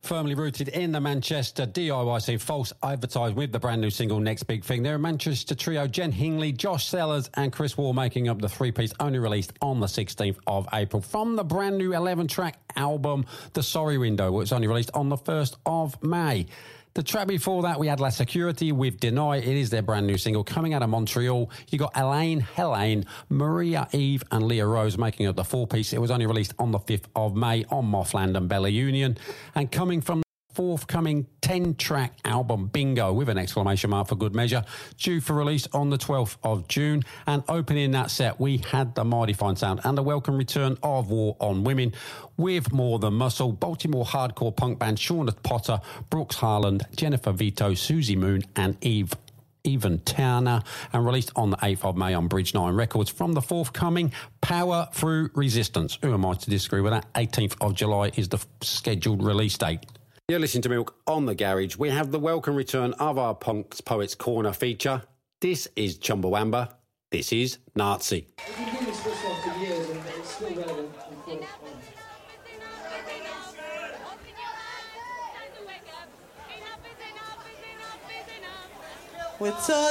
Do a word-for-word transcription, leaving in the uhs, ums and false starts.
Firmly rooted in the Manchester D I Y scene, False advertised with the brand new single Next Big Thing. They're a Manchester trio, Jen Hingley, Josh Sellers and Chris Wall, making up the three-piece, only released on the sixteenth of April. From the brand new eleven-track album, The Sorry Window, which was only released on the first of May. The track before that, we had La Security with Deny. It is their brand new single coming out of Montreal. You got Elaine, Helene, Maria Eve and Leah Rose making up the four-piece. It was only released on the fifth of May on Mothland and Bella Union. And coming from forthcoming ten-track album Bingo, with an exclamation mark for good measure, due for release on the twelfth of June. And opening that set, we had the Mighty Fine Sound and the welcome return of War on Women with More Than Muscle, Baltimore hardcore punk band Shauna Potter, Brooks Harland, Jennifer Vito, Susie Moon and Eve Even Turner, and released on the eighth of May on Bridge nine Records. From the forthcoming Power Through Resistance, who am I to disagree with that? eighteenth of July is the scheduled release date. You're listening to Milk on the Garage. We have the welcome return of our Punks Poets Corner feature. This is Chumbawamba. This is Nazi. We've been doing this for years and it's still relevant. We're